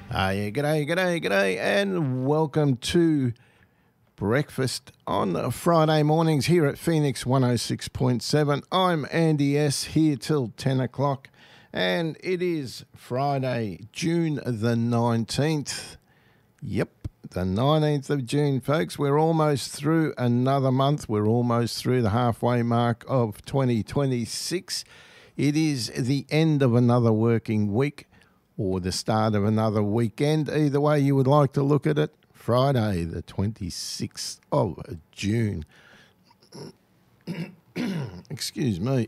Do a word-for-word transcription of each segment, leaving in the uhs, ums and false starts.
Ah, yeah, g'day, g'day, g'day, and welcome to breakfast on Friday mornings here at Phoenix one oh six point seven. I'm Andy S. here till ten o'clock, and it is Friday, June the nineteenth. Yep, the nineteenth of June, folks. We're almost through another month. We're almost through the halfway mark of twenty twenty-six. It is the end of another working week, or the start of another weekend. Either way you would like to look at it. Friday, the twenty-sixth of June. Excuse me.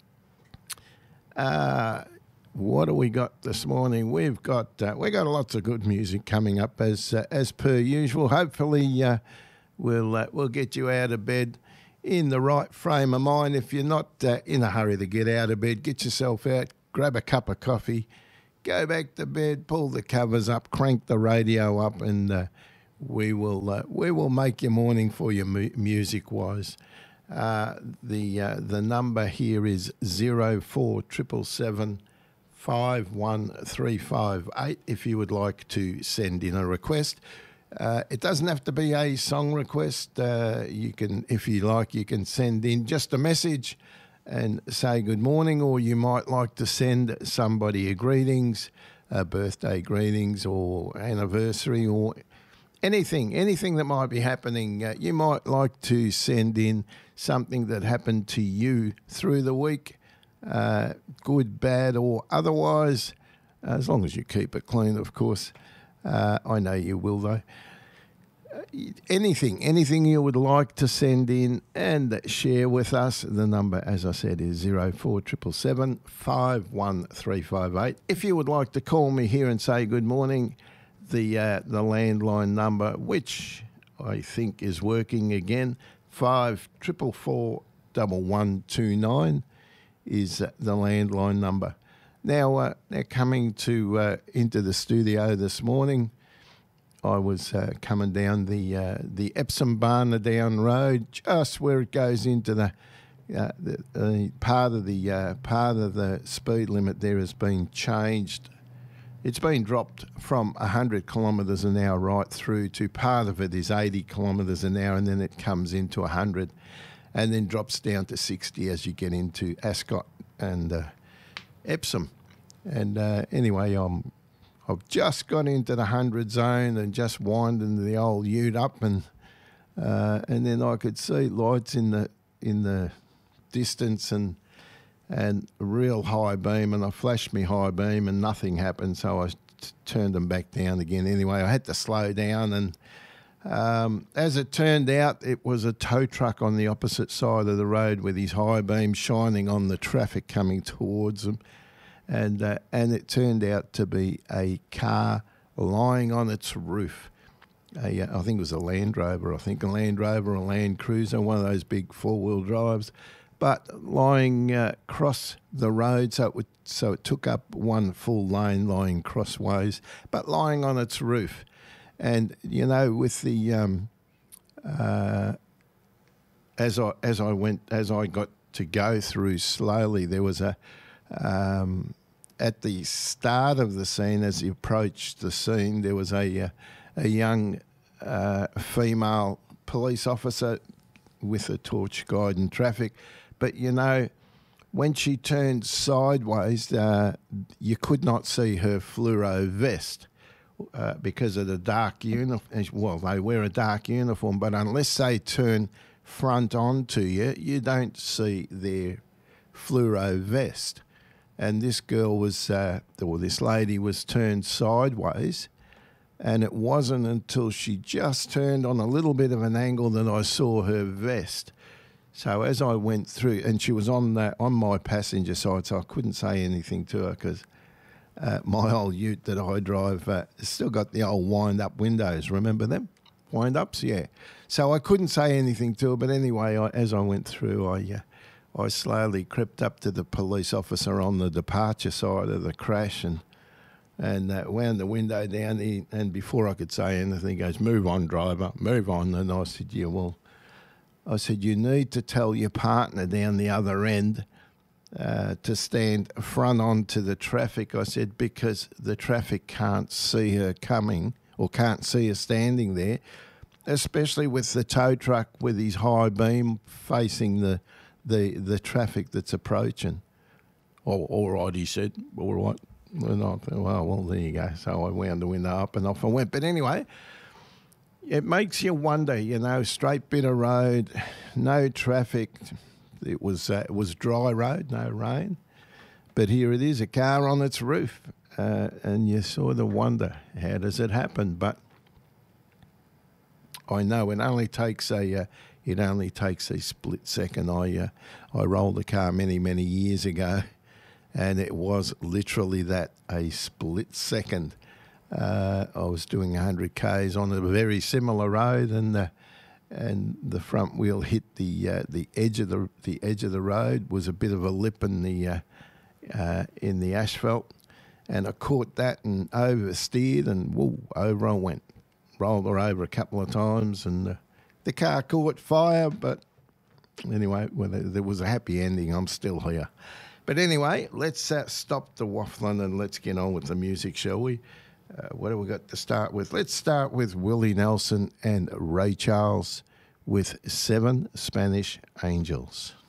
Uh, what do we got this morning? We've got uh, we got lots of good music coming up as uh, as per usual. Hopefully, uh, we'll uh, we'll get you out of bed in the right frame of mind. If you're not uh, in a hurry to get out of bed, get yourself out, grab a cup of coffee, go back to bed, pull the covers up, crank the radio up, and uh, we will uh, we will make your morning for you mu- music wise. Uh, the uh, the number here is zero four triple seven five one three five eight. If you would like to send in a request, uh, it doesn't have to be a song request. Uh, you can, if you like, you can send in just a message and say good morning, or you might like to send somebody a greetings, a birthday greetings, or anniversary, or anything, anything that might be happening. Uh, you might like to send in something that happened to you through the week, uh, good, bad, or otherwise, as long as you keep it clean, of course. Uh, I know you will, though. Anything, anything you would like to send in and share with us. The number, as I said, is zero four triple seven five one three five eight. If you would like to call me here and say good morning, the uh, the landline number, which I think is working again, five triple four double one two nine, is the landline number. Now, uh, they're coming to uh, into the studio this morning. I was uh, coming down the uh, the Epsom Barnadown Road, just where it goes into the uh, the, the part of the uh, part of the speed limit there has been changed. It's been dropped from one hundred kilometres an hour right through to part of it is eighty kilometres an hour, and then it comes into one hundred, and then drops down to sixty as you get into Ascot and uh, Epsom. And uh, anyway, I'm. I've just got into the hundred zone and just winding the old ute up, and uh, and then I could see lights in the in the distance and and a real high beam, and I flashed me high beam and nothing happened, so I t- turned them back down again. Anyway, I had to slow down, and um, as it turned out, it was a tow truck on the opposite side of the road with his high beam shining on the traffic coming towards them. And uh, and it turned out to be a car lying on its roof. A, uh, I think it was a Land Rover, I think a Land Rover or a Land Cruiser, one of those big four-wheel drives, but lying uh, across the road, so it, would, so it took up one full lane lying crossways, but lying on its roof. And, you know, with the... Um, uh, as I as I went, as I got to go through slowly, there was a... Um, at the start of the scene, as you approached the scene, there was a uh, a young uh, female police officer with a torch guiding traffic. But, you know, when she turned sideways, uh, you could not see her fluoro vest uh, because of the dark uniform. Well, they wear a dark uniform, but unless they turn front on to you, you don't see their fluoro vest. And this girl was, uh, or this lady was turned sideways, and it wasn't until she just turned on a little bit of an angle that I saw her vest. So as I went through, and she was on the, on my passenger side, so I couldn't say anything to her because uh, my old ute that I drive uh, still got the old wind-up windows. Remember them? Wind-ups, yeah. So I couldn't say anything to her, but anyway, I, as I went through, I... Uh, I slowly crept up to the police officer on the departure side of the crash and and uh, wound the window down. He, and before I could say anything, he goes, "Move on, driver, move on." And I said, "Yeah, well," I said, "you need to tell your partner down the other end uh, to stand front on to the traffic. I said, because the traffic can't see her coming or can't see her standing there, especially with the tow truck with his high beam facing the the, the traffic that's approaching. Oh, all right, he said, all right. And I thought, well, well, there you go. So I wound the window up and off I went. But anyway, it makes you wonder, you know, straight bit of road, no traffic. It was uh, it was dry road, no rain. But here it is, a car on its roof. Uh, and you sort of wonder, how does it happen? But I know it only takes a uh, it only takes a split second. I uh, I rolled a car many, many years ago, and it was literally that, a split second. Uh, I was doing one hundred kays on a very similar road, and the and the front wheel hit the uh, the edge of the the edge of the road. Was a bit of a lip in the uh, uh, in the asphalt, and I caught that and oversteered, and whoa, over I went. Rolled her over a couple of times, and uh, the car caught fire. But anyway, well, there was a happy ending. I'm still here. But anyway, let's uh, stop the waffling and let's get on with the music, shall we? Uh, what have we got to start with? Let's start with Willie Nelson and Ray Charles with Seven Spanish Angels.